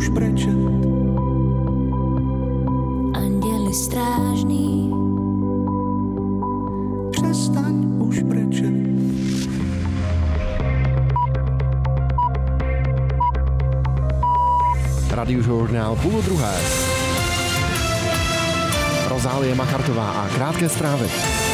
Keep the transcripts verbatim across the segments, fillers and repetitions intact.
už brečet. Anděli strážný, Přestaň už brečet. Radiožurnál půl druhé. Rozálie Machartová a krátké zprávy.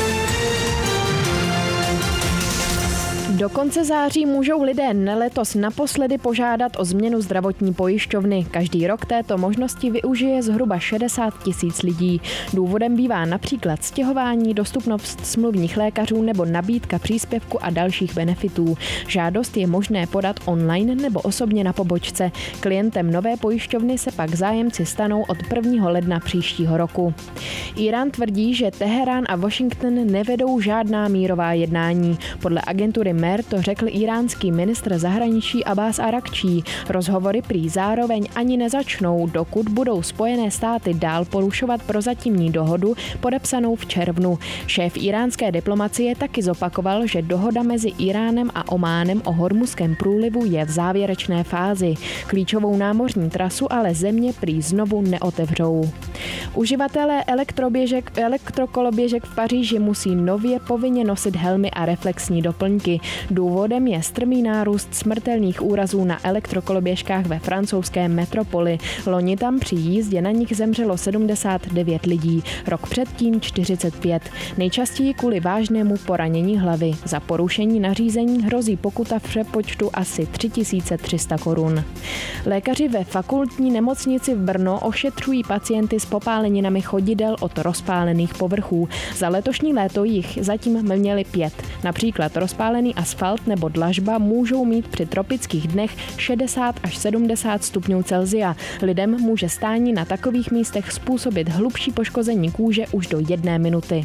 Do konce září můžou lidé letos naposledy požádat o změnu zdravotní pojišťovny. Každý rok této možnosti využije zhruba šedesát tisíc lidí. Důvodem bývá například stěhování, dostupnost smluvních lékařů nebo nabídka příspěvku a dalších benefitů. Žádost je možné podat online nebo osobně na pobočce. Klientem nové pojišťovny se pak zájemci stanou od prvního ledna příštího roku. Irán tvrdí, že Teherán a Washington nevedou žádná mírová jednání. Podle agentury Mer to řekl iránský ministr zahraničí Abbas Arakčí. Rozhovory prý zároveň ani nezačnou, dokud budou Spojené státy dál porušovat prozatímní dohodu podepsanou v červnu. Šéf iránské diplomacie taky zopakoval, že dohoda mezi Iránem a Ománem o Hormuzském průlivu je v závěrečné fázi. Klíčovou námořní trasu ale země prý znovu neotevřou. Uživatelé elektroběžek, elektrokoloběžek v Paříži musí nově povinně nosit helmy a reflexní doplňky. Důvodem je strmý nárůst smrtelných úrazů na elektrokoloběžkách ve francouzské metropoli. Loni tam při jízdě na nich zemřelo sedmdesát devět lidí, rok předtím čtyřicet pět. Nejčastěji kvůli vážnému poranění hlavy. Za porušení nařízení hrozí pokuta v přepočtu asi tři tisíce tři sta korun. Lékaři ve fakultní nemocnici v Brno ošetřují pacienty s popáleninami chodidel od rozpálených povrchů. Za letošní léto jich zatím měli pět. Například rozpálený asfalt nebo dlažba můžou mít při tropických dnech šedesát až sedmdesát stupňů Celsia. Lidem může stání na takových místech způsobit hlubší poškození kůže už do jedné minuty.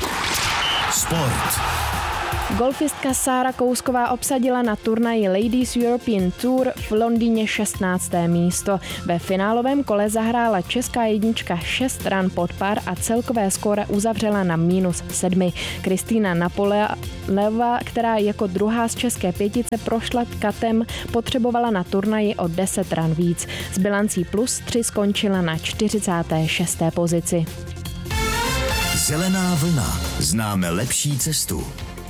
Sport. Golfistka Sára Kousková obsadila na turnaji Ladies European Tour v Londýně šestnácté místo. Ve finálovém kole zahrála česká jednička šest ran pod par a celkové skóre uzavřela na mínus sedmi. Kristýna Napoleová, která jako druhá z české pětice prošla katem, potřebovala na turnaji o deset ran víc. S bilancí plus tři skončila na čtyřicáté šesté pozici. Zelená vlna. Známe lepší cestu.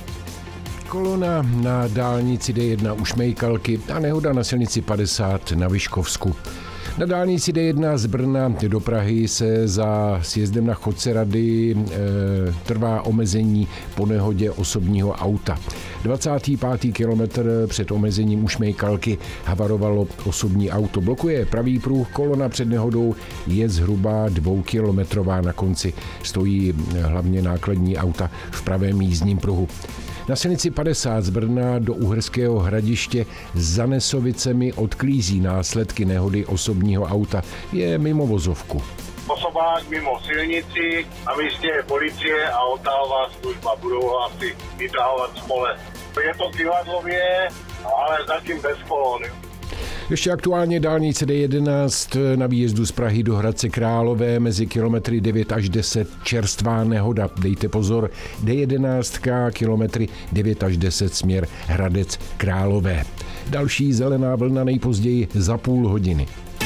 Kolona na dálnici D jedna u Šmejkalky a nehoda na silnici padesát na Vyškovsku. Na dálnici D jedna z Brna do Prahy se za sjezdem na Chodce Rady e, trvá omezení po nehodě osobního auta. dvacátý pátý kilometr před omezením u Šmejkalky havarovalo osobní auto. Blokuje pravý pruh, kolona před nehodou je zhruba dvoukilometrová, na konci stojí hlavně nákladní auta v pravém jízdním pruhu. Na silnici padesát z Brna do Uherského Hradiště za Nesovicemi odklízí následky nehody osobního auta. Je mimo vozovku. Osobák mimo silnici, na místě je policie a odtahová služba. Budou ho asi vytahovat z pole. Je to kyvadlově, ale zatím bez kolony. Ještě aktuálně dálnice D jedenáct na výjezdu z Prahy do Hradce Králové mezi kilometry devět až deset čerstvá nehoda. Dejte pozor, D jedenáct kilometry devět až deset směr Hradec Králové. Další zelená vlna nejpozději za půl hodiny.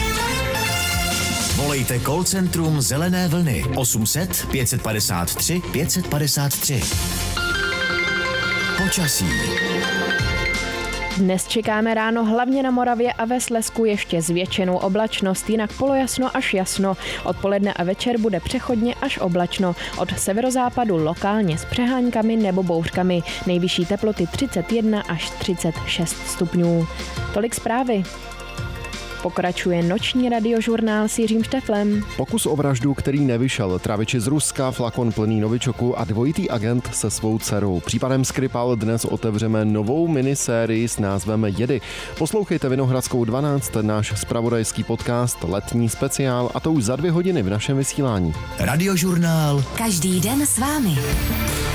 Volejte call centrum Zelené vlny osm set pět padesát tři pět padesát tři. Počasí. Dnes čekáme ráno hlavně na Moravě a ve Slezsku ještě zvětšenou oblačnost, jinak polojasno až jasno. Odpoledne a večer bude přechodně až oblačno. Od severozápadu lokálně s přeháňkami nebo bouřkami. Nejvyšší teploty třicet jedna až třicet šest stupňů. Tolik zprávy. Pokračuje noční radiožurnál s Jiřím Šteflem. Pokus o vraždu, který nevyšel, traviči z Ruska, flakon plný novičoku a dvojitý agent se svou dcerou. Případem Skripal dnes otevřeme novou minisérii s názvem Jedy. Poslouchejte Vinohradskou dvanáct, náš zpravodajský podcast, letní speciál, a to už za dvě hodiny v našem vysílání. Radiožurnál. Každý den s vámi.